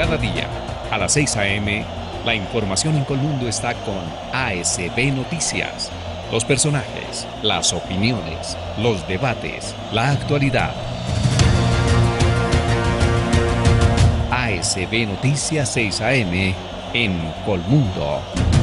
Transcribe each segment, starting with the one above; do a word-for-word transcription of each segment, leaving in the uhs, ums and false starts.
Cada día, a las seis a eme, la información en Colmundo está con A S B Noticias. Los personajes, las opiniones, los debates, la actualidad. A S B Noticias seis a eme en Colmundo.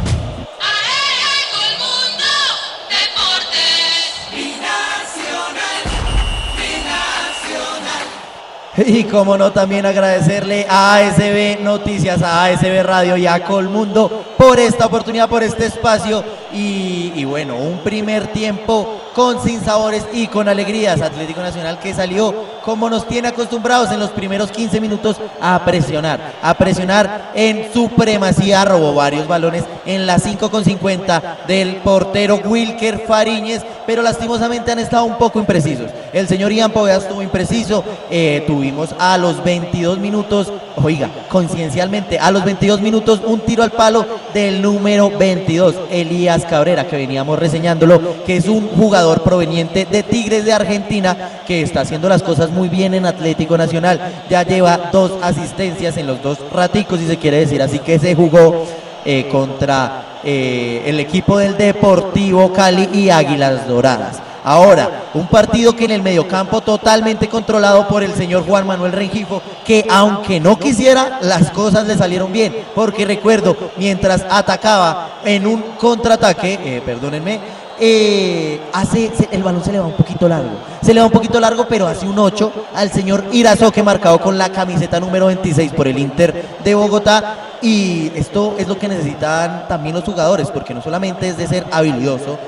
Y como no, también agradecerle a A S B Noticias, a A S B Radio y a Colmundo por esta oportunidad, por este espacio y, y bueno, un primer tiempo con sinsabores y con alegrías. Atlético Nacional que salió como nos tiene acostumbrados en los primeros quince minutos a presionar, a presionar en supremacía, robó varios balones en la cinco con cincuenta del portero Wilker Fariñez, pero lastimosamente han estado un poco imprecisos. El señor Ian Poveda estuvo impreciso, eh, tuvimos a los veintidós minutos, oiga, conciencialmente, a los veintidós minutos un tiro al palo del número veintidós, Elías Cabrera, que veníamos reseñándolo, que es un jugador proveniente de Tigres de Argentina, que está haciendo las cosas muy bien en Atlético Nacional, ya lleva dos asistencias en los dos raticos, si se quiere decir, así que se jugó eh, contra eh, el equipo del Deportivo Cali y Águilas Doradas. Ahora, un partido que en el mediocampo totalmente controlado por el señor Juan Manuel Rengifo, que aunque no quisiera, las cosas le salieron bien, porque recuerdo, mientras atacaba en un contraataque, eh, perdónenme, eh, hace, el balón se le va un poquito largo, se le va un poquito largo, pero hace un ocho al señor Irazoque, marcado con la camiseta número veintiséis por el Inter de Bogotá, y esto es lo que necesitan también los jugadores, porque no solamente es de ser habilidoso,